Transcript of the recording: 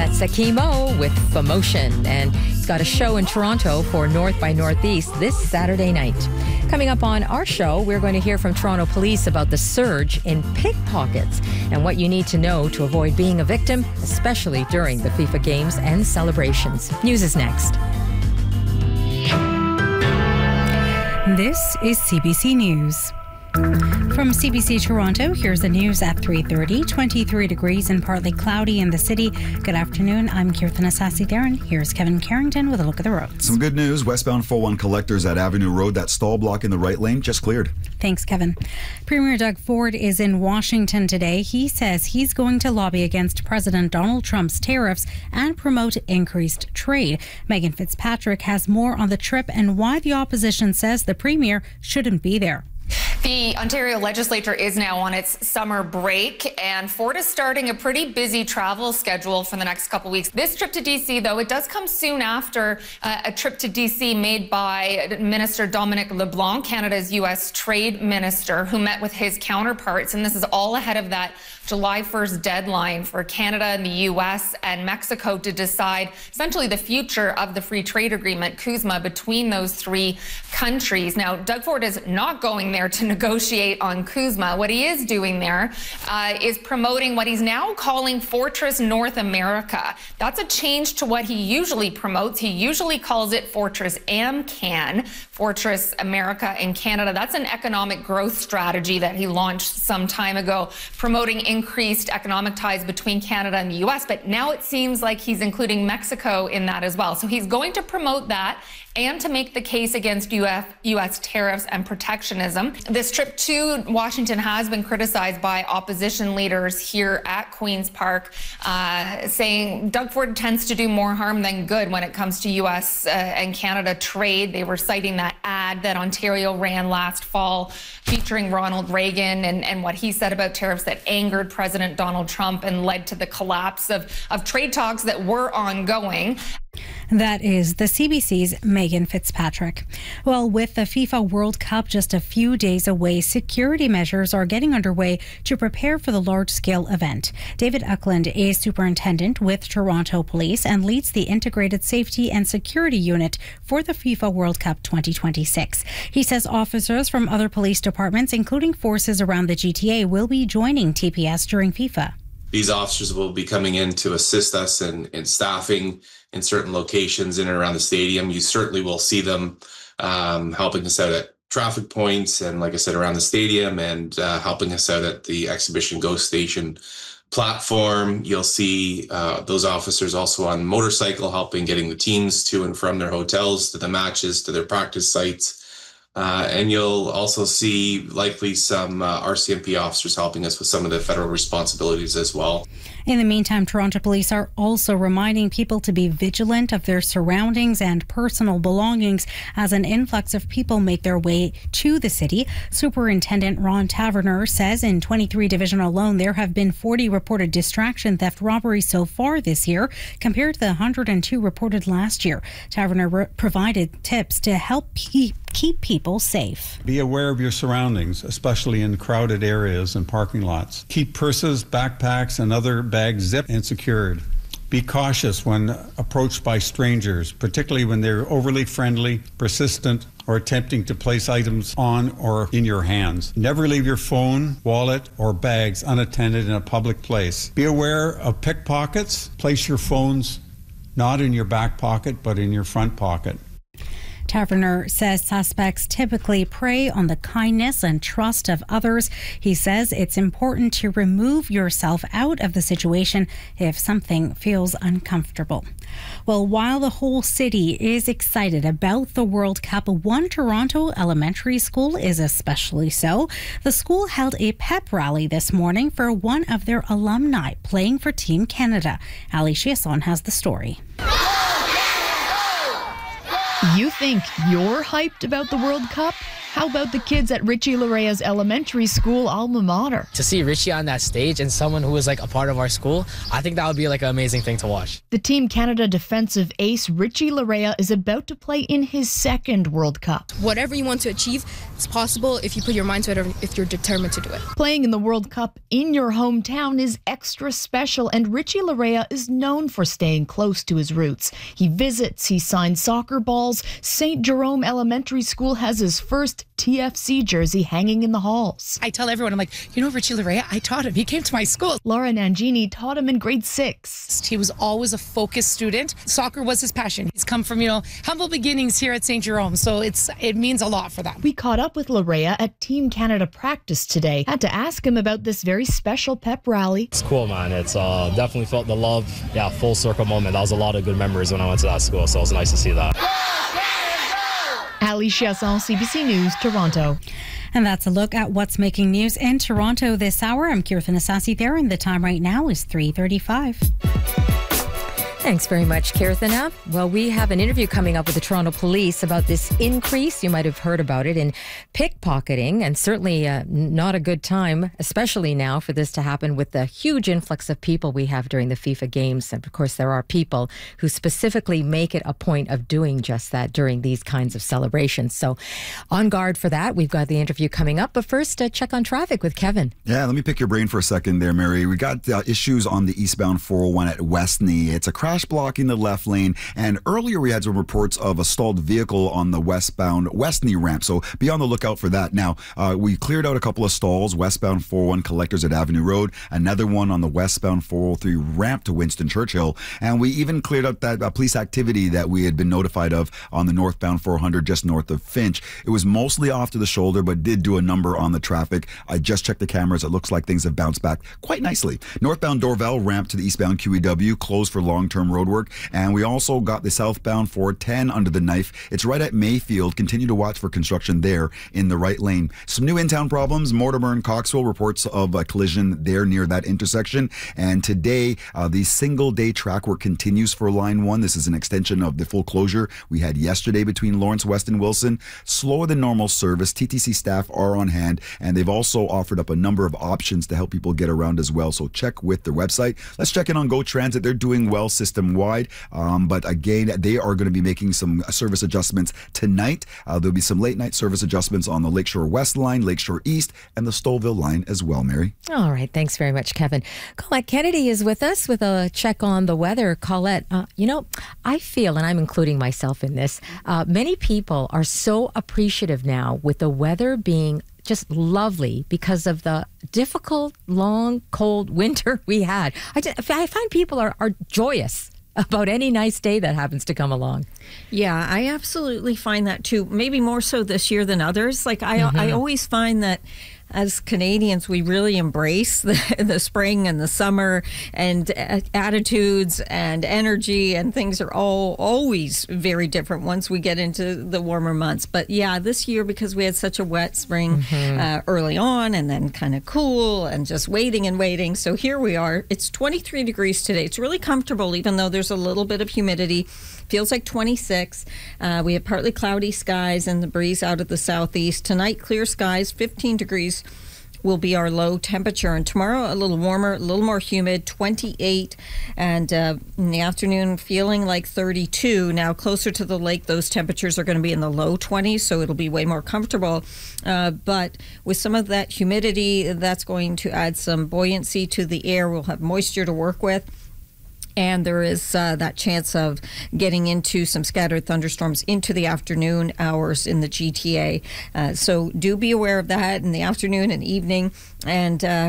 That's Akimo with Famotion, and he's got a show in Toronto for North by Northeast this Saturday night. Coming up on our show, we're going to hear from Toronto Police about the surge in pickpockets and what you need to know to avoid being a victim, especially during the FIFA games and celebrations. News is next. This is CBC News. From CBC Toronto, here's the news at 3:30. 23 degrees and partly cloudy in the city. Good afternoon. I'm Kirtana Sasi-Theron. Here's Kevin Carrington with a look at the roads. Some good news. Westbound 401 collectors at Avenue Road, that stall block in the right lane just cleared. Thanks, Kevin. Premier Doug Ford is in Washington today. He says he's going to lobby against President Donald Trump's tariffs and promote increased trade. Megan Fitzpatrick has more on the trip and why the opposition says the premier shouldn't be there. The Ontario legislature is now on its summer break, and Ford is starting a pretty busy travel schedule for the next couple weeks. This trip to D.C., though, it does come soon after a trip to D.C. made by Minister Dominic LeBlanc, Canada's U.S. trade minister, who met with his counterparts. And this is all ahead of that July 1st deadline for Canada and the U.S. and Mexico to decide essentially the future of the free trade agreement, CUSMA, between those three countries. Now, Doug Ford is not going there to negotiate on CUSMA. What he is doing there is promoting what he's now calling Fortress North America. That's a change to what he usually promotes. He usually calls it Fortress AMCAN, Fortress America in Canada. That's an economic growth strategy that he launched some time ago, promoting increased economic ties between Canada and the U.S., but now it seems like he's including Mexico in that as well. So he's going to promote that and to make the case against U.S. tariffs and protectionism. This trip to Washington has been criticized by opposition leaders here at Queen's Park, saying Doug Ford tends to do more harm than good when it comes to U.S. and Canada trade. They were citing that ad that Ontario ran last fall featuring Ronald Reagan and what he said about tariffs that angered President Donald Trump and led to the collapse of trade talks that were ongoing. That is the CBC's Megan Fitzpatrick. Well, with the FIFA World Cup just a few days away, security measures are getting underway to prepare for the large-scale event. David Uckland is superintendent with Toronto Police and leads the Integrated Safety and Security Unit for the FIFA World Cup 2026. He says officers from other police departments, including forces around the GTA, will be joining TPS during FIFA. These officers will be coming in to assist us in staffing in certain locations in and around the stadium. You certainly will see them helping us out at traffic points and, like I said, around the stadium, and helping us out at the Exhibition Go Station platform. You'll see those officers also on motorcycle helping getting the teams to and from their hotels, to the matches, to their practice sites. And you'll also see likely some RCMP officers helping us with some of the federal responsibilities as well. In the meantime, Toronto Police are also reminding people to be vigilant of their surroundings and personal belongings as an influx of people make their way to the city. Superintendent Ron Taverner says in 23 Division alone, there have been 40 reported distraction theft robberies so far this year, compared to the 102 reported last year. Taverner provided tips to help keep people safe. Be aware of your surroundings, especially in crowded areas and parking lots. Keep purses, backpacks, and other bags zipped and secured. Be cautious when approached by strangers, particularly when they're overly friendly, persistent, or attempting to place items on or in your hands. Never leave your phone, wallet, or bags unattended in a public place. Be aware of pickpockets. Place your phones not in your back pocket, but in your front pocket. Taverner says suspects typically prey on the kindness and trust of others. He says it's important to remove yourself out of the situation if something feels uncomfortable. Well, while the whole city is excited about the World Cup, one Toronto elementary school is especially so. The school held a pep rally this morning for one of their alumni playing for Team Canada. Ali Chiasson has the story. You think you're hyped about the World Cup? How about the kids at Richie Larea's elementary school alma mater? To see Richie on that stage and someone who was like a part of our school, I think that would be like an amazing thing to watch. The Team Canada defensive ace Richie Larea is about to play in his second World Cup. Whatever you want to achieve, it's possible if you put your mind to it or if you're determined to do it. Playing in the World Cup in your hometown is extra special, and Richie Larea is known for staying close to his roots. He visits, he signs soccer balls. St. Jerome Elementary School has his first TFC jersey hanging in the halls. I tell everyone, I'm like, you know Richie Larea? I taught him. He came to my school. Laura Nangini taught him in grade 6. He was always a focused student. Soccer was his passion. He's come from, humble beginnings here at St. Jerome, so it means a lot for them. We caught up with Larea at Team Canada practice today. Had to ask him about this very special pep rally. It's cool, man. It's definitely felt the love. Yeah, full circle moment. That was a lot of good memories when I went to that school, so it was nice to see that. Ali Chiasson, CBC News, Toronto. And that's a look at what's making news in Toronto this hour. I'm Kirtan Asasi there, and the time right now is 3:35. Thanks very much, Kirthana. Well, we have an interview coming up with the Toronto Police about this increase, you might have heard about it, in pickpocketing, and certainly not a good time, especially now, for this to happen with the huge influx of people we have during the FIFA games. And of course, there are people who specifically make it a point of doing just that during these kinds of celebrations. So on guard for that. We've got the interview coming up, but first, check on traffic with Kevin. Yeah, let me pick your brain for a second there, Mary. We got issues on the eastbound 401 at Westney. It's a crash blocking the left lane, and earlier we had some reports of a stalled vehicle on the westbound Westney ramp, so be on the lookout for that. Now, we cleared out a couple of stalls, westbound 401 collectors at Avenue Road, another one on the westbound 403 ramp to Winston Churchill, and we even cleared up that police activity that we had been notified of on the northbound 400 just north of Finch. It was mostly off to the shoulder, but did do a number on the traffic. I just checked the cameras. It looks like things have bounced back quite nicely. Northbound Dorval ramp to the eastbound QEW closed for long-term roadwork, and we also got the southbound 410 under the knife. It's right at Mayfield. Continue to watch for construction there in the right lane. Some new in-town problems. Mortimer and Coxwell reports of a collision there near that intersection, and today the single-day track work continues for Line 1. This is an extension of the full closure we had yesterday between Lawrence West and Wilson. Slower than normal service. TTC staff are on hand, and they've also offered up a number of options to help people get around as well, so check with the website. Let's check in on Go Transit. They're doing well system-wide. But again, they are going to be making some service adjustments tonight. There'll be some late night service adjustments on the Lakeshore West line, Lakeshore East, and the Stouffville line as well, Mary. All right. Thanks very much, Kevin. Colette Kennedy is with us with a check on the weather. Colette, I feel, and I'm including myself in this, many people are so appreciative now with the weather being just lovely because of the difficult, long, cold winter we had. I find people are joyous about any nice day that happens to come along. Yeah, I absolutely find that too. Maybe more so this year than others. Like I always find that as Canadians, we really embrace the spring and the summer, and attitudes and energy and things are always very different once we get into the warmer months. But yeah, this year, because we had such a wet spring early on and then kind of cool and just waiting. So here we are. It's 23 degrees today. It's really comfortable, even though there's a little bit of humidity. Feels like 26. We have partly cloudy skies and the breeze out of the southeast. Tonight, clear skies, 15 degrees will be our low temperature. And tomorrow, a little warmer, a little more humid, 28. And in the afternoon, feeling like 32. Now, closer to the lake, those temperatures are going to be in the low 20s, so it'll be way more comfortable. But with some of that humidity, that's going to add some buoyancy to the air. We'll have moisture to work with. And there is that chance of getting into some scattered thunderstorms into the afternoon hours in the GTA. So do be aware of that in the afternoon and evening. And